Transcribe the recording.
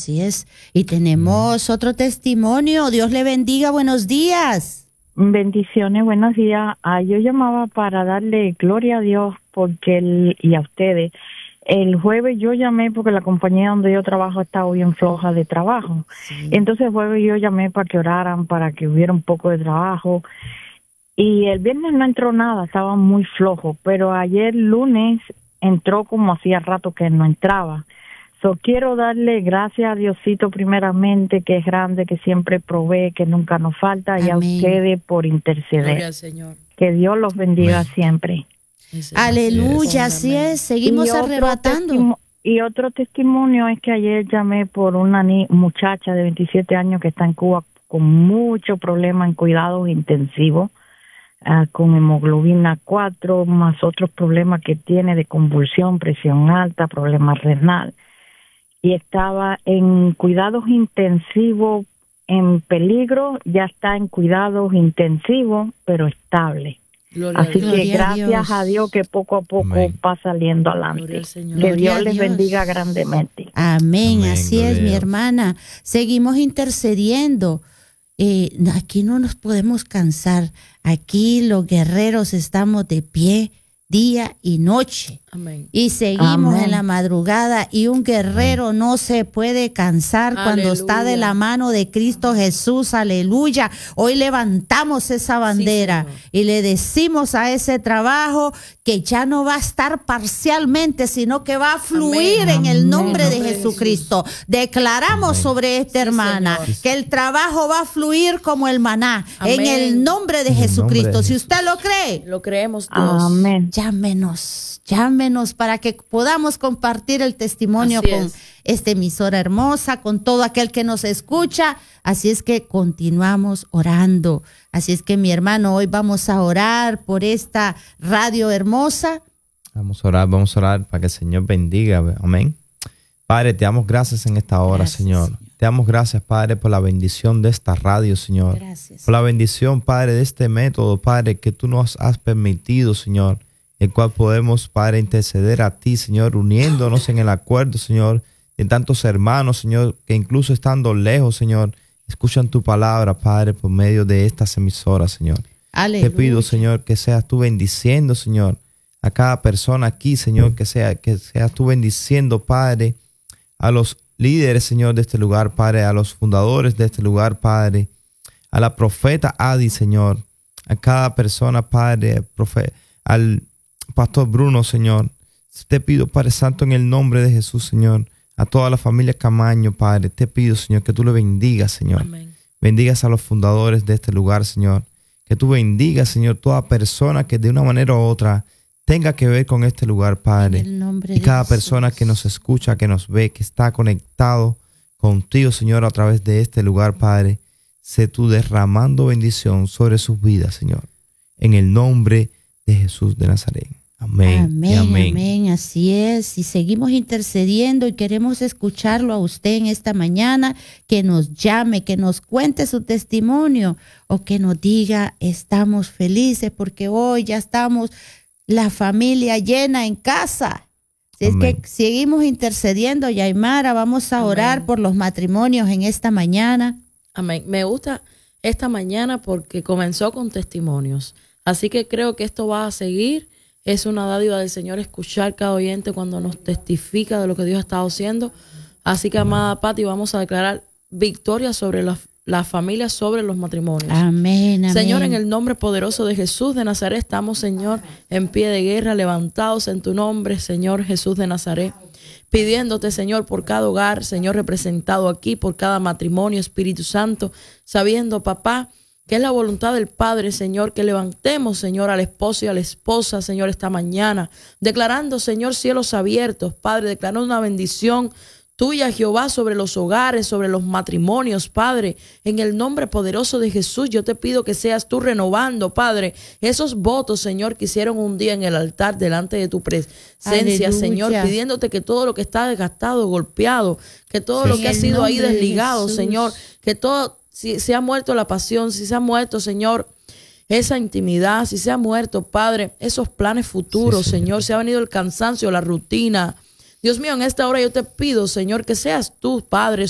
Así es. Y tenemos otro testimonio. Dios le bendiga. Buenos días. Bendiciones, buenos días. Yo llamaba para darle gloria a Dios porque y a ustedes. El jueves yo llamé porque la compañía donde yo trabajo estaba bien floja de trabajo. Sí. Entonces el jueves yo llamé para que oraran, para que hubiera un poco de trabajo. Y el viernes no entró nada, estaba muy flojo. Pero ayer lunes entró como hacía rato que no entraba. Quiero darle gracias a Diosito primeramente, que es grande, que siempre provee, que nunca nos falta. Amén. Y a ustedes por interceder. Gloria al Señor. Que Dios los bendiga Amén. Siempre. Aleluya, así es. Seguimos arrebatando. Y otro testimonio es que ayer llamé por una muchacha de 27 años que está en Cuba con mucho problema en cuidados intensivos, con hemoglobina 4, más otros problemas que tiene de convulsión, presión alta, problemas renal. Y estaba en cuidados intensivos en peligro, ya está en cuidados intensivos, pero estable. Así que gracias a Dios que poco a poco Amén. Va saliendo adelante. Que Dios les bendiga grandemente. Amén, así es, mi hermana. Seguimos intercediendo. Aquí no nos podemos cansar. Aquí los guerreros estamos de pie día y noche. Amén. Y seguimos Amén. En la madrugada, y un guerrero Amén. No se puede cansar aleluya. Cuando está de la mano de Cristo Jesús, aleluya. Hoy levantamos esa bandera sí, y le decimos a ese trabajo que ya no va a estar parcialmente, sino que va a fluir Amén. En el nombre Amén. De Jesucristo. Declaramos Amén. Sobre esta hermana sí, que el trabajo va a fluir como el maná Amén. En el nombre de Jesucristo. Si usted lo cree, lo creemos Dios. Amén. Llámenos para que podamos compartir el testimonio Así con esta emisora hermosa, con todo aquel que nos escucha. Así es que continuamos orando. Así es que, mi hermano, hoy vamos a orar por esta radio hermosa. Vamos a orar para que el Señor bendiga. Amén. Padre, te damos gracias en esta hora, Señor. Te damos gracias, Padre, por la bendición de esta radio, Señor. Gracias. Por la bendición, Padre, de este método, Padre, que tú nos has permitido, Señor, el cual podemos, Padre, interceder a ti, Señor, uniéndonos en el acuerdo, Señor, de tantos hermanos, Señor, que incluso estando lejos, Señor, escuchan tu palabra, Padre, por medio de estas emisoras, Señor. Aleluya. Te pido, Señor, que seas tú bendiciendo, Señor, a cada persona aquí, Señor, que seas tú bendiciendo, Padre, a los líderes, Señor, de este lugar, Padre, a los fundadores de este lugar, Padre, a la profeta Adi, Señor, a cada persona, Padre, al Pastor Bruno, Señor. Te pido, Padre Santo, en el nombre de Jesús, Señor, a toda la familia Camaño, Padre, te pido, Señor, que tú le bendigas, Señor. Amén. Bendigas a los fundadores de este lugar, Señor. Que tú bendigas, Señor, toda persona que de una manera u otra tenga que ver con este lugar, Padre. Y cada persona que nos escucha, que nos ve, que está conectado contigo, Señor, a través de este lugar, Padre. Sé tú derramando bendición sobre sus vidas, Señor. En el nombre de Jesús de Nazaret. Amén. Amén, amén, así es. Y seguimos intercediendo y queremos escucharlo a usted en esta mañana, que nos llame, que nos cuente su testimonio o que nos diga, estamos felices porque hoy ya estamos la familia llena en casa. Si es que seguimos intercediendo, Yaimara, vamos a orar Amén. Por los matrimonios en esta mañana. Amén. Me gusta esta mañana porque comenzó con testimonios. Así que creo que esto va a seguir. Es una dádiva del Señor escuchar cada oyente cuando nos testifica de lo que Dios ha estado haciendo. Así que, amada Pati, vamos a declarar victoria sobre las familias, sobre los matrimonios. Amén, amén. Señor, en el nombre poderoso de Jesús de Nazaret, estamos, Señor, en pie de guerra, levantados en tu nombre, Señor Jesús de Nazaret, pidiéndote, Señor, por cada hogar, Señor, representado aquí, por cada matrimonio, Espíritu Santo, sabiendo, papá, que es la voluntad del Padre, Señor, que levantemos, Señor, al esposo y a la esposa, Señor, esta mañana, declarando, Señor, cielos abiertos, Padre, declarando una bendición tuya, Jehová, sobre los hogares, sobre los matrimonios, Padre. En el nombre poderoso de Jesús, yo te pido que seas tú renovando, Padre, esos votos, Señor, que hicieron un día en el altar delante de tu presencia, Aleluya. Señor, pidiéndote que todo lo que está desgastado, golpeado, que todo lo que ha sido ahí desligado, Señor, que todo, si se ha muerto la pasión, si se ha muerto, Señor, esa intimidad, si se ha muerto, Padre, esos planes futuros, sí, Señor, se ha venido el cansancio, la rutina. Dios mío, en esta hora yo te pido, Señor, que seas tú, Padre,